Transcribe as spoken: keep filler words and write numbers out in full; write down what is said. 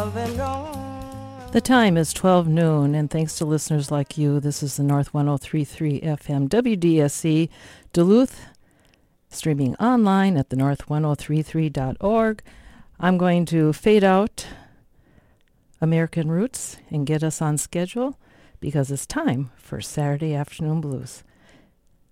I've been gone. The time is twelve noon, and thanks to listeners like you, this is the North one oh three point three F M W D S C Duluth, streaming online at the north one oh three three dot org. I'm going to fade out American Roots and get us on schedule because it's time for Saturday Afternoon Blues.